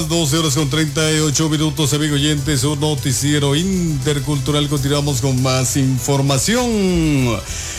12 horas con 38 minutos, amigo oyentes, un noticiero intercultural. Continuamos con más información.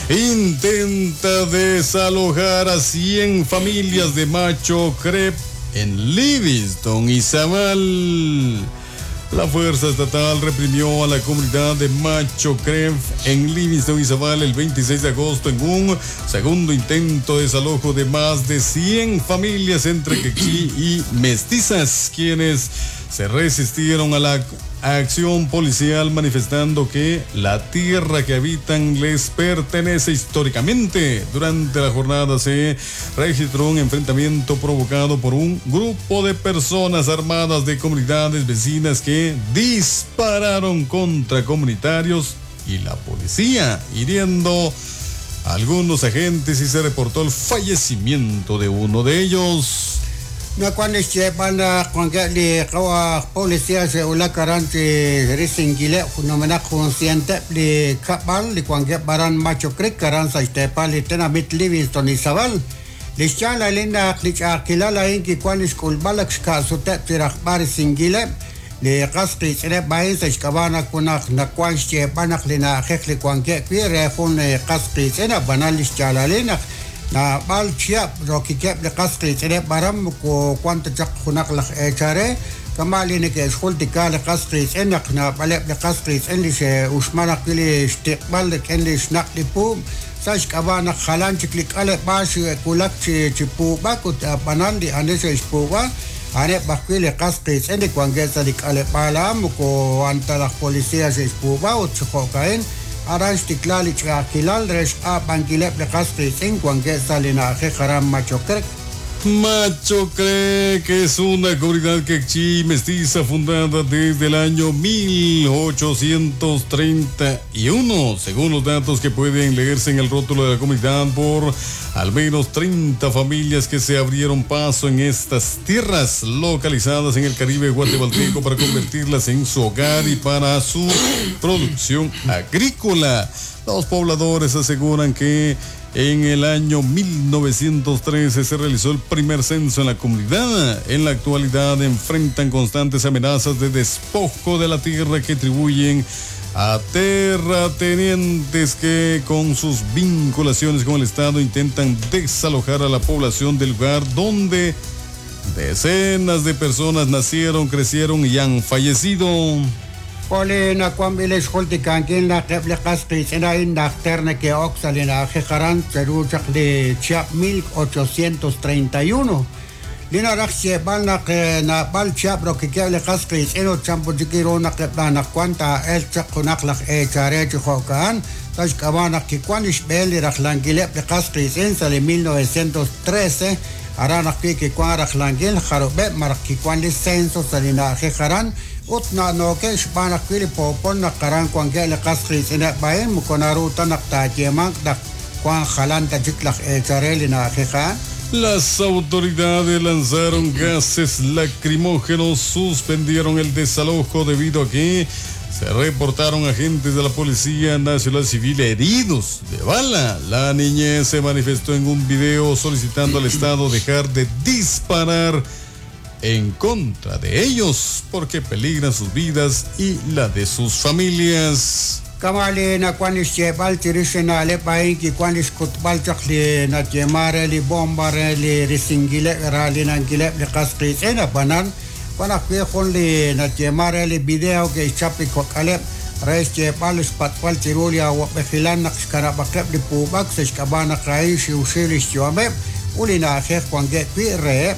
Intenta desalojar a 100 familias de Macho Crep en Livingston, Izabal. La fuerza estatal reprimió a la comunidad de Macho Crep en Livingston, Izabal, el 26 de agosto en un segundo intento de desalojo de más de 100 familias entre quechí y mestizas, quienes se resistieron a la acción policial manifestando que la tierra que habitan les pertenece históricamente. Durante la jornada se registró un enfrentamiento provocado por un grupo de personas armadas de comunidades vecinas que dispararon contra comunitarios y la policía, hiriendo a algunos agentes, y se reportó el fallecimiento de uno de ellos. Na cuando bana cuando le kawa policía se ula karante resingile fenomena consciente le kapal le cuando baran Macho Crep karan sa estepa le tenamit Livingston Izabal le chala lenda klicha kilala inki cuando school balak ska sote tirakbar singile le qasqi sele bain sa skabana kunak na kwanche banak lena khekhle kwanke kwire fon qasqi sena banal chala lena na bal chiap roki kep le qasqi sele baram ko kwanta jak khunak la echare kamali ne ke school tikale qasqi sena na balep le qasqi sen li se usmana kili istiqbal le ken li snak li pu sash kabana khalan chiklik ale bash kulak chipu bakut banan di anese ispuwa ane bakile qasqi sen kwangesa dik ale palam ko anta la policía se ispuwa o chhokain Aras tiklali chakilal res a bankilep le qasqi sen kwangesa lina kharam Macho Crep. Macho Crep, que es una comunidad quechí mestiza fundada desde el año 1831, según los datos que pueden leerse en el rótulo de la comunidad, por al menos 30 familias que se abrieron paso en estas tierras localizadas en el Caribe guatemalteco para convertirlas en su hogar y para su producción agrícola. Los pobladores aseguran que en el año 1913 se realizó el primer censo en la comunidad. En la actualidad enfrentan constantes amenazas de despojo de la tierra que atribuyen a terratenientes que, con sus vinculaciones con el Estado, intentan desalojar a la población del lugar donde decenas de personas nacieron, crecieron y han fallecido. Polena kwambiles holtikankin la keble qasqi sena inda terne que oxalina kharan cheruchak de chap 1831 lina raxie balna que na bal chap ro que keble qasqi seno champo jikiro na kebana kwanta el chakunak la echare chokan tash kabana que kwanish bel raxlangile qasqi sen sale 1913 arana que kwara raxlangil kharobe marqi kwan censo salina kharan utna no ke shbana kwili popon na karan kwangge le qasqi sina bayen mukonaru tanak ta jemak dak kwang khalan ta jiklak echareli na khikha. Las autoridades lanzaron gases lacrimógenos, suspendieron el desalojo debido a que se reportaron agentes de la Policía Nacional Civil heridos de bala. La niñez se manifestó en un video solicitando al Estado dejar de disparar en contra de ellos porque peligran sus vidas y la de sus familias. Kamali na kwanis chebal tirisena le pain ki kwanis kutbal chakli na jemare li bombare li risingile rali na ngile le qasqi sena banan kwana kwe khonli na jemare li video ke chapi kokale rais chebal spatwal tirulia wa bekhilan nakskara bakab li pubak seskabana qaish usilis jome ulina khekh kwange pire.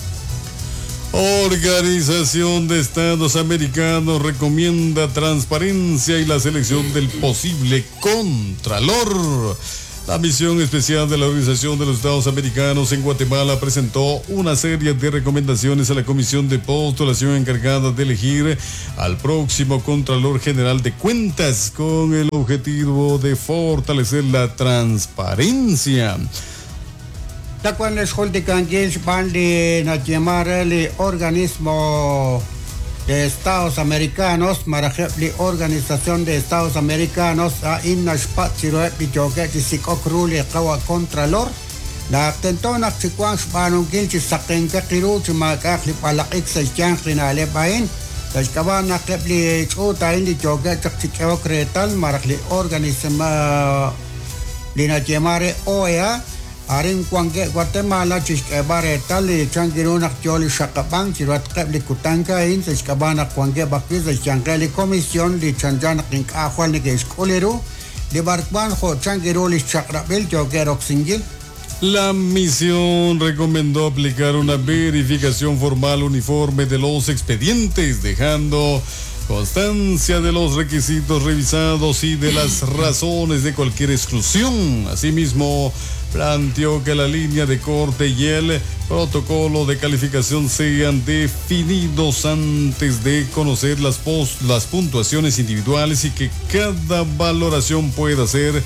Organización de Estados Americanos recomienda transparencia y la selección del posible contralor. La misión especial de la Organización de los Estados Americanos en Guatemala presentó una serie de recomendaciones a la Comisión de Postulación encargada de elegir al próximo Contralor General de Cuentas con el objetivo de fortalecer la transparencia. Cuando es Holtikangils van de llamar el organismo de Estados Americanos, Marajepli Organización de Estados Americanos, a Inna Spatziro Epijoke, Sicokruli, Kawa Contralor, La tentona chikwang spanong gilchi sakenka kiru chimakakli palakik sa isyang rinale bain. Tashkabana kepli chuta hindi joga chakchikaw kretal marakli organisma lina jemare OEA. Aring kwangge Guatemala chiskabare tali changirunak joli shakabang chirat kepli kutanka in tashkabana kwangge bakwi sa isyangkali komisyon li chanjanak ning akwal ni geskuliru. Li barkban ho changiruli chakrabil jogerok singil. La misión recomendó aplicar una verificación formal uniforme de los expedientes, dejando constancia de los requisitos revisados y de las razones de cualquier exclusión. Asimismo, planteó que la línea de corte y el protocolo de calificación sean definidos antes de conocer las puntuaciones individuales y que cada valoración pueda ser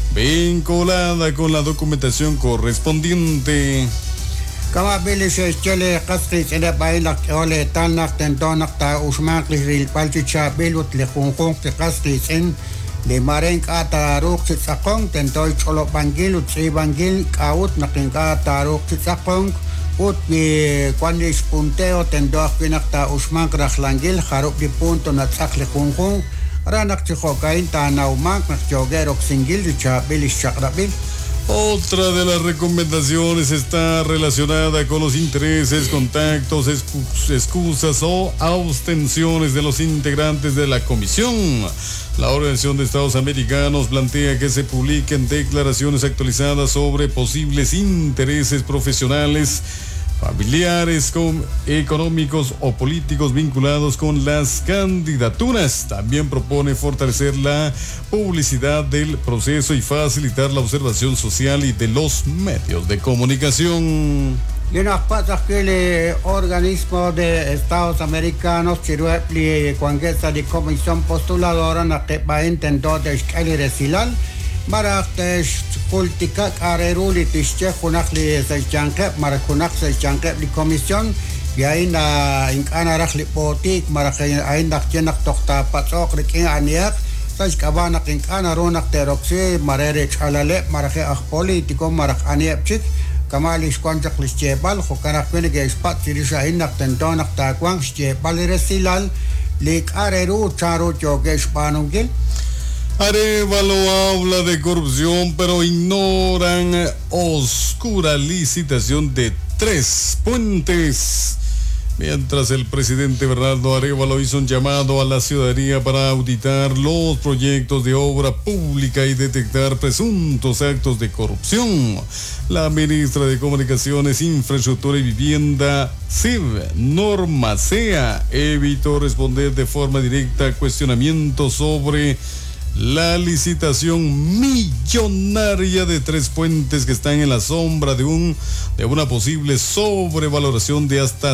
vinculada con la documentación correspondiente. Kama bilis chele qasqi sele bailak ole tanak tentonak ta usmak li palchi chabelut le khungkhung te qasqi sen le mareng ata ruk tsakong tentoy cholo bangil utsi bangil kaut naking ata ruk tsakong ut ni kwanis punteo tendoak pinak ta usmak rakhlangil kharup di punto na tsak le khungkhung ranak tsikhokain ta naumak nak jogerok singil chabelis chakrabil. Otra de las recomendaciones está relacionada con los intereses, contactos, excusas o abstenciones de los integrantes de la comisión. La Organización de Estados Americanos plantea que se publiquen declaraciones actualizadas sobre posibles intereses profesionales, familiares, económicos o políticos vinculados con las candidaturas. También propone fortalecer la publicidad del proceso y facilitar la observación social y de los medios de comunicación. Y nos pasa que el organismo de Estados Americanos chiruepli cuanguesa de comisión postuladora na que va a intentar de resilal Maraktesh kultika areruli tische khunakli sajjanke marakunak sajjanke li komisión yaina inkana rakhli potik marakhay aina kjenak tokta patsok rikin aniak sajkabana inkana ronak teroksi marere chalale marakhay akh politiko marak aniapchik kamali shkonjak lischebal khukanak wenige ispat tirisha inak tentonak takwang schebal resilal lik areru charo jogesh panungil. Arévalo habla de corrupción, pero ignoran oscura licitación de 3 puentes. Mientras el presidente Bernardo Arévalo hizo un llamado a la ciudadanía para auditar los proyectos de obra pública y detectar presuntos actos de corrupción, la ministra de Comunicaciones, Infraestructura y Vivienda, CIV, Norma Sea, evitó responder de forma directa a cuestionamientos sobre la licitación millonaria de 3 puentes que están en la sombra de una posible sobrevaloración de hasta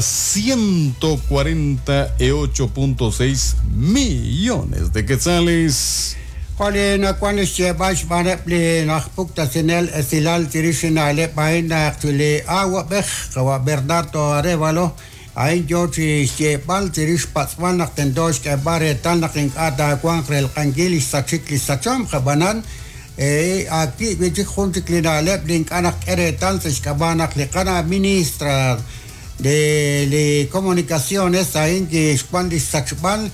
148.6 millones de quetzales. Kolena kwanis chebash banepli nakpukta sinel esilal tirishinale baina actually agua bech kawa Bernardo Arévalo Ain George Chebal Tirish Patswan Naktendosh Kabare Tanaking Ada Quangrel Kangili Sachikli Sacham Kabanan aquí Vijik Huntiklina Leblink Anak Eretan Kabanak Lekana Ministra de Comunicaciones Ain que Spandi Sachbal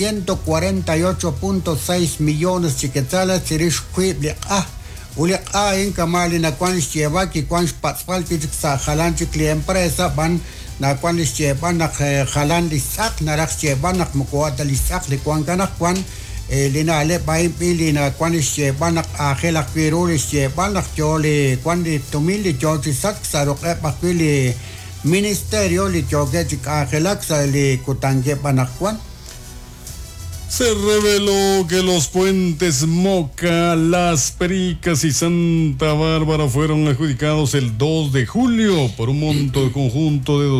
148.6 millones de quetzales Tirish Quibli Uliak Ain Kamali Nakwanis Chebaki Quans Patswal Tijik Sahalanchikli Empresa Ban na kwan lischeban na khalan lisak na rakscheban na mukuat lisak li kwan kanak kwan linale bain pili na kwan lischeban na akhela kwiro lischeban na joli kwan li tumili joli sak sarok bakili ministerio li joge akhela li kutange banakwan. Se reveló que los puentes Moca, Las Pericas y Santa Bárbara fueron adjudicados el 2 de julio por un monto conjunto de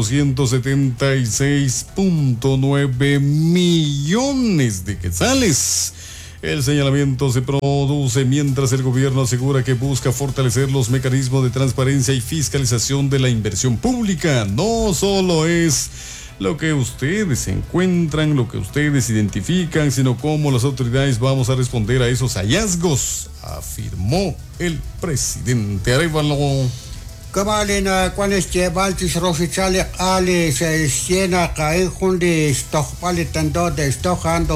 276.9 millones de quetzales. El señalamiento se produce mientras el gobierno asegura que busca fortalecer los mecanismos de transparencia y fiscalización de la inversión pública. No solo es lo que ustedes encuentran, lo que ustedes identifican, sino cómo las autoridades vamos a responder a esos hallazgos, afirmó el presidente Arévalo. Kamalina Quanes Baltis Rosichale Ale se siena cae jundi Stockpali Tendo de Stojan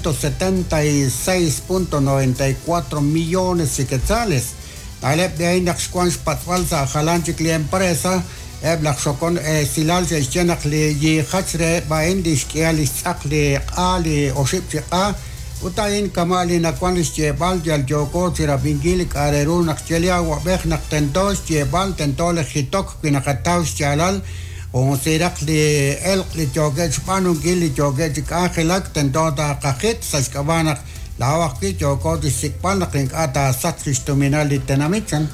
276.94 millones de quetzales. Alep de Inax Quans Patwalsa Jalanchi empresa Eblak Sokon Silal se siena li Hachre Baendish Kialis Akli Ali Oshipcha Utayin Kamalina Quanis Jebal Jal Joko Tira Bingilik Arerun Akchelia Wabechnak Tentos Jebal Tentole Hitok Pinakataus Jalal O Sirak li Elk li Joget Spanu Gili Joget Angelak Tentota Kakit Saskabanak Lawaki Joko Disikpanak Ata Satristuminal Tenamichan.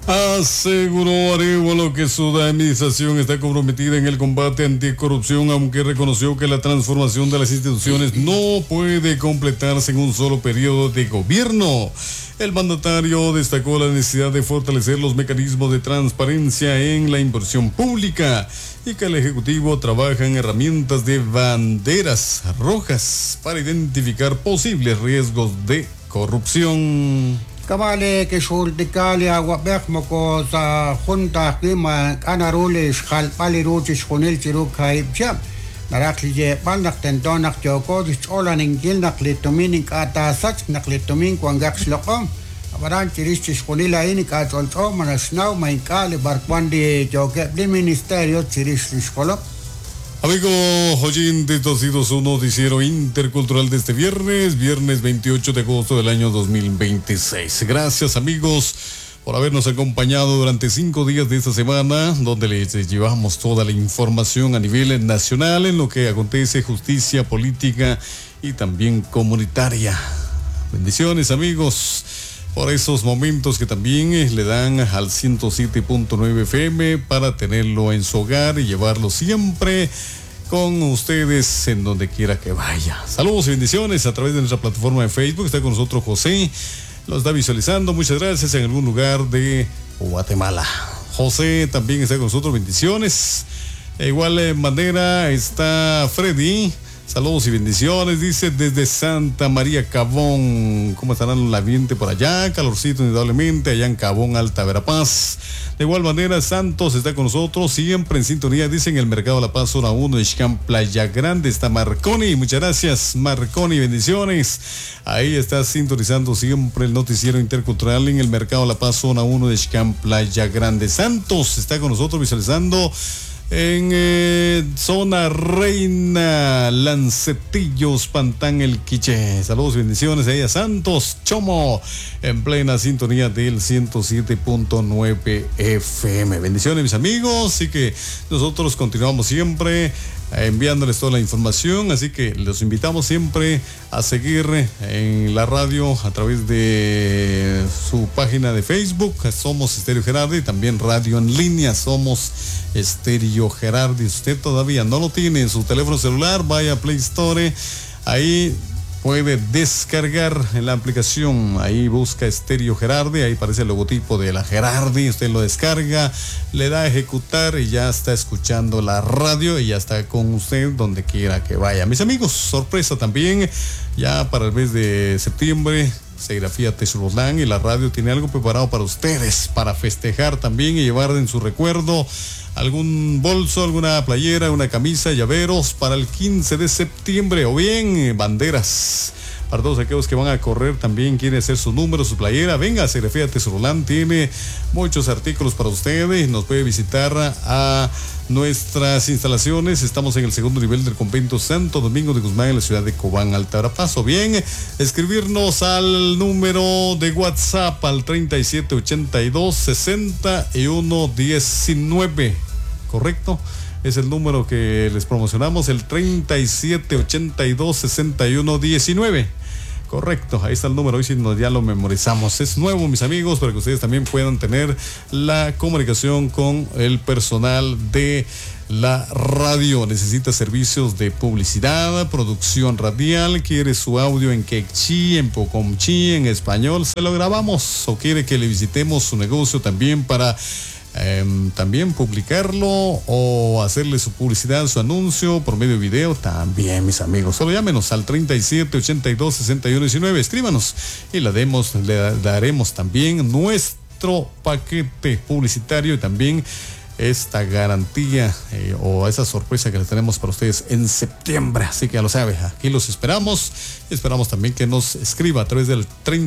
Aseguró Arevalo que su administración está comprometida en el combate anticorrupción, aunque reconoció que la transformación de las instituciones no puede completarse en un solo periodo de gobierno. El mandatario destacó la necesidad de fortalecer los mecanismos de transparencia en la inversión pública y que el Ejecutivo trabaja en herramientas de banderas rojas para identificar posibles riesgos de corrupción. Kabale que sultikali agwabek moko sa junta kima anarulis halpali rutis kunil chiruk haibcham narakli je panak tentonak joko dis olaning gil naklitumin kata sach naklitumin kwangak slokom abaran chiristis kunila ini katolto manasnau mainkali barkwandi joke di ministerio chiristis kolop. Amigos oyentes, esto ha sido su noticiero intercultural de este viernes 28 de agosto del año 2026. Gracias, amigos, por habernos acompañado durante 5 días de esta semana, donde les llevamos toda la información a nivel nacional en lo que acontece, justicia, política y también comunitaria. Bendiciones, amigos, por esos momentos que también le dan al 107.9 FM para tenerlo en su hogar y llevarlo siempre con ustedes en donde quiera que vaya. Saludos y bendiciones a través de nuestra plataforma de Facebook. Está con nosotros José, lo está visualizando. Muchas gracias, en algún lugar de Guatemala. José también está con nosotros, bendiciones. De igual manera está Freddy. Saludos y bendiciones, dice desde Santa María Cabón. ¿Cómo estará el ambiente por allá? Calorcito indudablemente allá en Cabón, Alta Verapaz. De igual manera, Santos está con nosotros, siempre en sintonía, dice en el Mercado La Paz, zona 1 de Xcán, Playa Grande. Está Marconi, muchas gracias Marconi, bendiciones. Ahí está sintonizando siempre el noticiero intercultural en el Mercado La Paz, zona 1 de Xcán, Playa Grande. Santos está con nosotros visualizando en zona Reina, Lancetillos, Pantán, El Quiché. Saludos y bendiciones ahí a Santos Chomo, en plena sintonía del 107.9 FM. Bendiciones, mis amigos. Así que nosotros continuamos siempre enviándoles toda la información, así que los invitamos siempre a seguir en la radio a través de su página de Facebook. Somos Estéreo Gerardi, también radio en línea, somos Estéreo Gerardi. Usted todavía no lo tiene en su teléfono celular, vaya a Play Store, ahí puede descargar la aplicación, ahí busca Estéreo Gerardi, ahí aparece el logotipo de la Gerardi, usted lo descarga, le da a ejecutar y ya está escuchando la radio y ya está con usted donde quiera que vaya. Mis amigos, sorpresa también, ya para el mes de septiembre se grafía Texulolán y la radio tiene algo preparado para ustedes, para festejar también y llevar en su recuerdo algún bolso, alguna playera, una camisa, llaveros para el 15 de septiembre o bien banderas. Para todos aquellos que van a correr también, quiere hacer su número, su playera, venga a Serigrafía Texulolán, tiene muchos artículos para ustedes, nos puede visitar a nuestras instalaciones. Estamos en el segundo nivel del convento Santo Domingo de Guzmán en la ciudad de Cobán, Alta Verapaz. O bien escribirnos al número de WhatsApp al 3782-6119, ¿correcto? Es el número que les promocionamos, el 3782-6119. Correcto, ahí está el número, hoy sí ya lo memorizamos. Es nuevo, mis amigos, para que ustedes también puedan tener la comunicación con el personal de la radio. Necesita servicios de publicidad, producción radial, quiere su audio en quechí, en pocomchí, en español, se lo grabamos. O quiere que le visitemos su negocio también para también publicarlo o hacerle su publicidad, su anuncio por medio de video también, mis amigos. Solo llámenos al 3782-6119, escríbanos y le daremos también nuestra nuestro paquete publicitario y también esta garantía o esa sorpresa que les tenemos para ustedes en septiembre. Así que ya lo sabe, aquí los esperamos. Esperamos también que nos escriba a través del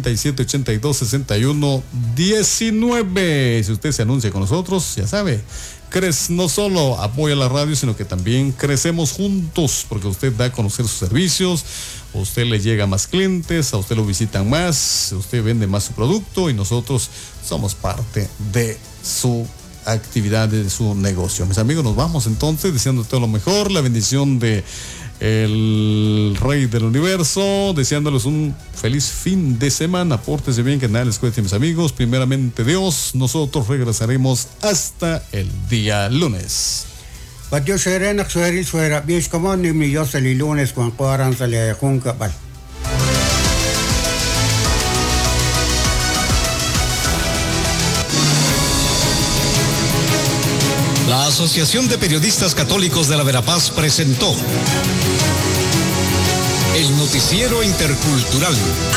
3782-6119. Si usted se anuncia con nosotros, ya sabe, no solo apoya la radio, sino que también crecemos juntos, porque usted da a conocer sus servicios, a usted le llega más clientes, a usted lo visitan más, usted vende más su producto y nosotros somos parte de su actividad, de su negocio. Mis amigos, nos vamos entonces deseando todo lo mejor, la bendición de el Rey del Universo, deseándoles un feliz fin de semana. Pórtense bien, que nada les cueste, mis amigos. Primeramente Dios, nosotros regresaremos hasta el día lunes. Patio Serena, Sueril, Suera, Bies, como ni mi yo el lunes cuando cuadran sale junca, pal. La Asociación de Periodistas Católicos de la Verapaz presentó el Noticiero Intercultural.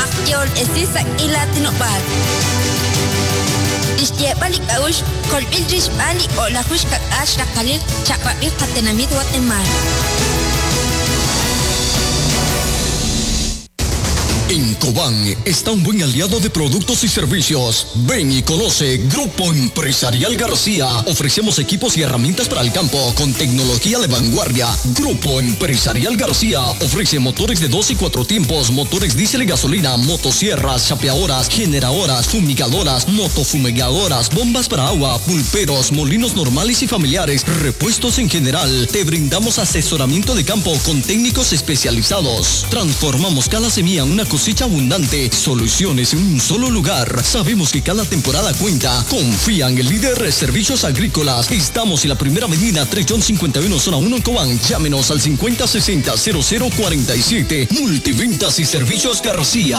En Cobán está un buen aliado de productos y servicios. Ven y conoce Grupo Empresarial García. Ofrecemos equipos y herramientas para el campo con tecnología de vanguardia. Grupo Empresarial García ofrece motores de 2 y 4 tiempos, motores diésel y gasolina, motosierras, chapeadoras, generadoras, fumigadoras, motofumigadoras, bombas para agua, pulperos, molinos normales y familiares, repuestos en general. Te brindamos asesoramiento de campo con técnicos especializados. Transformamos cada semilla en una cosecha abundante. Soluciones en un solo lugar. Sabemos que cada temporada cuenta. Confía en el líder de servicios agrícolas. Estamos en la primera avenida 3 John 51, zona 1 en Cobán. Llámenos al 5060-0047. Multiventas y Servicios García.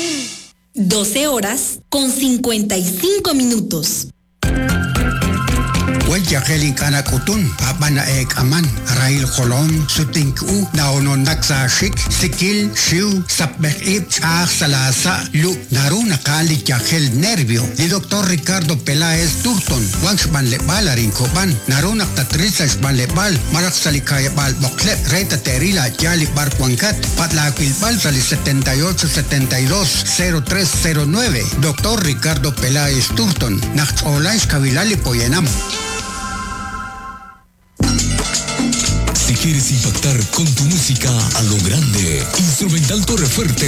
12:55. Wajja Helin kana kutun abana ek aman Rail Kolon sutingku naunon naksa shik sikil shiu sapbek chach salasa lu naruna kali Jahel nervio di Dr. Ricardo Peláez Turton wangsban lebal arin Cobán naruna tatrisa sban lebal marak salikaya bal boklep reta terila jali bar kuangkat patla kilbal sali 7872-0309 Dr. Ricardo Peláez Turton nakholais kavilali poyenam. Si quieres impactar con tu música a lo grande, Instrumental Torre Fuerte